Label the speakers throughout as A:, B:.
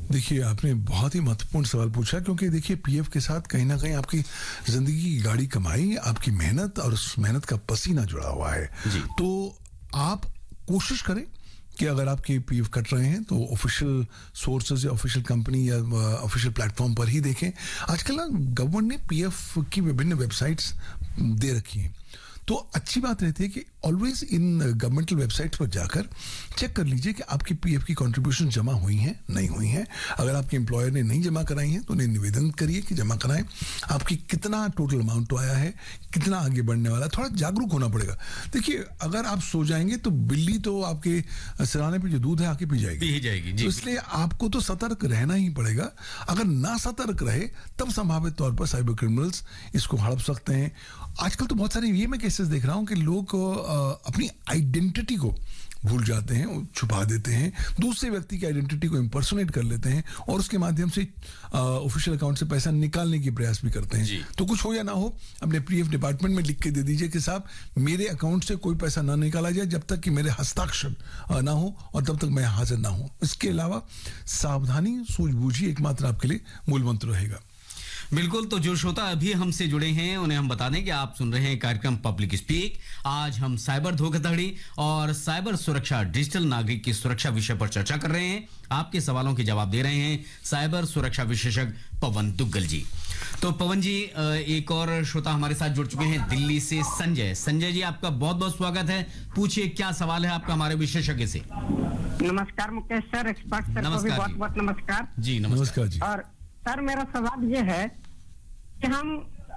A: देखिए, आपने बहुत ही महत्वपूर्ण सवाल पूछा, क्योंकि देखिए पीएफ के साथ कहीं ना कहीं आपकी जिंदगी की गाड़ी कमाई, आपकी मेहनत और उस मेहनत का पसीना जुड़ा हुआ है। तो आप कोशिश करें कि अगर आपके पीएफ कट रहे हैं तो ऑफिशियल सोर्सेज या ऑफिशियल कंपनी या ऑफिशियल प्लेटफॉर्म पर ही देखें। आजकल ना गवर्नमेंट ने पीएफ की विभिन्न वेबसाइट्स दे रखी हैं, तो अच्छी बात रहती है कि ऑलवेज इन गवर्नमेंटल वेबसाइट्स पर जाकर चेक कर लीजिए कि आपकी पीएफ की कंट्रीब्यूशन जमा हुई हैं नहीं हुई हैं। अगर आपके एम्प्लॉयर ने नहीं जमा कराई हैं तो उन्हें निवेदन करिए कि जमा कराएं। आपकी कितना टोटल अमाउंट तो आया है, कितना आगे बढ़ने वाला है, थोड़ा जागरूक होना पड़ेगा। देखिए, अगर आप सो जाएंगे तो बिल्ली तो आपके सिराने पे जो दूध है आके पी जाएगी। तो इसलिए आपको तो सतर्क रहना ही पड़ेगा। अगर ना सतर्क रहे तब संभावित तौर पर साइबर क्रिमिनल्स इसको हड़प सकते हैं। आजकल तो बहुत सारे ये मैं केसेस देख रहा हूं कि लोग अपनी आइडेंटिटी को भूल जाते हैं, छुपा देते हैं, दूसरे व्यक्ति की आइडेंटिटी को इम्पर्सोनेट कर लेते हैं और उसके माध्यम से ऑफिशियल अकाउंट से पैसा निकालने की प्रयास भी करते हैं। तो कुछ हो या ना हो, अपने पीएफ डिपार्टमेंट में लिख के दे दीजिए कि साहब मेरे अकाउंट से कोई पैसा ना निकाला जाए जब तक कि मेरे हस्ताक्षर ना हो और तब तक मैं हाजिर ना हूं। इसके अलावा सावधानी, सूझबूझ ही एकमात्र आपके लिए मूल मंत्र रहेगा।
B: बिल्कुल। तो जो श्रोता अभी हमसे जुड़े हैं उन्हें हम बता दें कि आप सुन रहे हैं कार्यक्रम पब्लिक स्पीक। आज हम साइबर धोखाधड़ी और साइबर सुरक्षा, डिजिटल नागरिक की सुरक्षा विषय पर चर्चा कर रहे हैं। आपके सवालों के जवाब दे रहे हैं साइबर सुरक्षा विशेषज्ञ पवन दुग्गल जी। तो पवन जी, एक और श्रोता हमारे साथ जुड़ चुके हैं दिल्ली से, संजय। संजय जी, आपका बहुत बहुत स्वागत है। पूछिए, क्या सवाल है आपका हमारे विशेषज्ञ से?
C: नमस्कार मुकेश सर, एक्सपर्ट सर को भी बहुत बहुत नमस्कार
B: जी। नमस्कार
A: जी।
C: और सर, मेरा सवाल ये है कि हम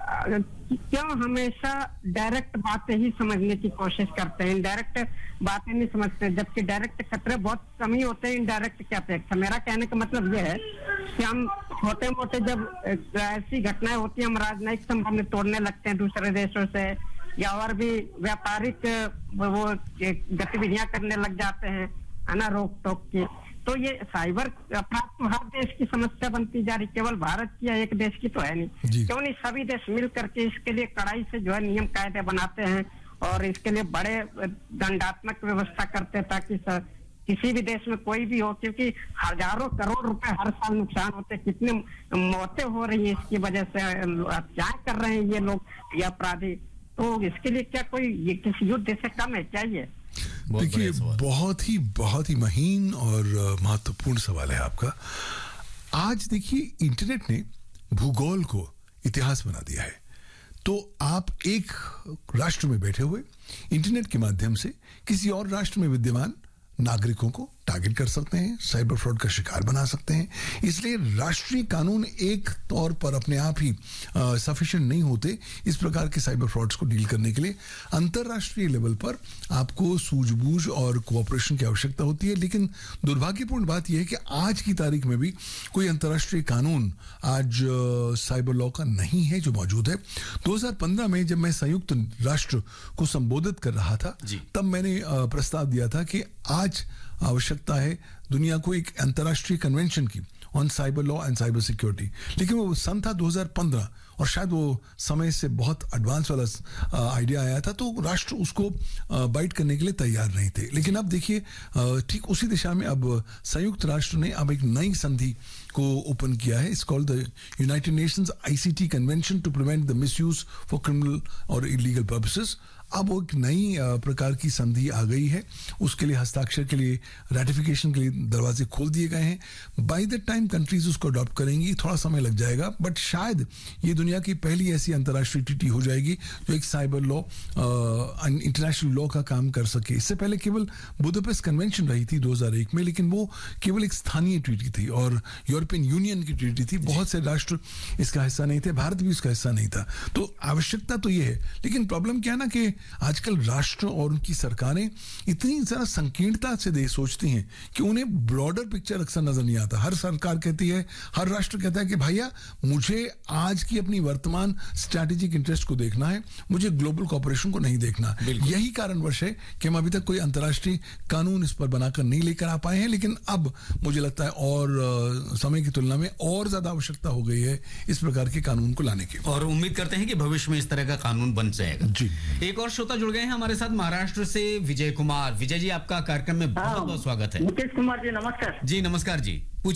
C: क्यों हमेशा डायरेक्ट बातें ही समझने की कोशिश करते हैं, इनडायरेक्ट बातें नहीं समझते, जबकि डायरेक्ट खतरे बहुत कम ही होते हैं इनडायरेक्ट की अपेक्षा। मेरा कहने का मतलब ये है कि हम छोटे मोटे जब ऐसी घटनाएं होती हैं, हम राजनयिक संबंध तोड़ने लगते हैं दूसरे देशों से, या और भी व्यापारिक वो गतिविधियां करने लग जाते हैं, है ना, रोक टोक की। तो ये साइबर अपराध तो हर देश की समस्या बनती जा रही, केवल भारत की या एक देश की तो है नहीं। क्यों नहीं सभी देश मिल करके इसके लिए कड़ाई से जो है नियम कायदे बनाते हैं और इसके लिए बड़े दंडात्मक व्यवस्था करते हैं, ताकि किसी भी देश में कोई भी हो, क्योंकि हजारों करोड़ रुपए हर साल नुकसान होते, कितने मौतें हो रही है इसकी वजह से, हत्याएं कर रहे हैं ये लोग, ये अपराधी। तो इसके लिए क्या कोई ये किसी युद्ध से कम है क्या? ये
A: देखिए, बहुत ही महीन और महत्वपूर्ण सवाल है आपका। आज देखिए, इंटरनेट ने भूगोल को इतिहास बना दिया है। तो आप एक राष्ट्र में बैठे हुए इंटरनेट के माध्यम से किसी और राष्ट्र में विद्यमान नागरिकों को टारगेट कर सकते हैं, साइबर फ्रॉड का शिकार बना सकते हैं। इसलिए राष्ट्रीय कानून एक तौर पर अपने आप ही सफिशिएंट नहीं होते इस प्रकार के साइबर फ्रॉड्स को डील करने के लिए। अंतरराष्ट्रीय लेवल पर आपको सूझबूझ और कोऑपरेशन की आवश्यकता होती है। लेकिन दुर्भाग्यपूर्ण बात यह है कि आज की तारीख में भी कोई अंतरराष्ट्रीय कानून आज साइबर लॉ का नहीं है जो मौजूद है। 2015 में जब मैं संयुक्त राष्ट्र को संबोधित कर रहा था, तब मैंने प्रस्ताव दिया था कि आज आवश्यकता है दुनिया को एक अंतर्राष्ट्रीय कन्वेंशन की on cyber law and cyber security. लेकिन वो सन था 2015 और शायद वो समय से बहुत एडवांस वाला आइडिया आया था, तो राष्ट्र उसको बाइट करने के लिए तैयार नहीं थे। लेकिन अब देखिए, ठीक उसी दिशा में अब संयुक्त राष्ट्र ने अब एक नई संधि को ओपन किया है। It's called the United Nations ICT convention to prevent the misuse for criminal और इलीगल पर्पसेस। अब वो एक नई प्रकार की संधि आ गई है, उसके लिए हस्ताक्षर के लिए, रैटिफिकेशन के लिए दरवाजे खोल दिए गए हैं। बाय द टाइम कंट्रीज उसको अडॉप्ट करेंगी, थोड़ा समय लग जाएगा, बट शायद ये दुनिया की पहली ऐसी अंतर्राष्ट्रीय ट्रीटी हो जाएगी जो एक साइबर लॉ, इंटरनेशनल लॉ का काम कर सके। इससे पहले केवल बुदापेस्ट कन्वेंशन रही थी 2001 में, लेकिन वो केवल एक स्थानीय ट्रीटी थी और यूरोपियन यूनियन की ट्रीटी थी। बहुत से राष्ट्र इसका हिस्सा नहीं थे, भारत भी इसका हिस्सा नहीं था। तो आवश्यकता तो ये है, लेकिन प्रॉब्लम क्या है ना कि आजकल राष्ट्र और उनकी सरकारें इतनी जरा संकीर्णता से सोचती हैं कि उन्हें ब्रॉडर पिक्चर अक्सर नजर नहीं आता। हर सरकार कहती है, हर राष्ट्र कहता है कि भैया मुझे आज की अपनी वर्तमान स्ट्रैटेजिक इंटरेस्ट को देखना है, मुझे ग्लोबल कॉर्पोरेशन को नहीं देखना। यही कारणवश है कि हम अभी तक कोई अंतर्राष्ट्रीय कानून इस पर बनाकर नहीं लेकर आ पाए हैं। लेकिन अब मुझे लगता है और समय की तुलना में और ज्यादा आवश्यकता हो गई है इस प्रकार के कानून को लाने की,
B: और उम्मीद करते हैं कि भविष्य में इस तरह का कानून बन जाएगा
A: जी।
B: एक और श्रोता जुड़ गए हैं हमारे साथ महाराष्ट्र से, विजय कुमार। विजय जी, आपका कार्यक्रम में बहुत बहुत स्वागत है।
D: मुकेश कुमार जी नमस्कार।
B: जी नमस्कार जी।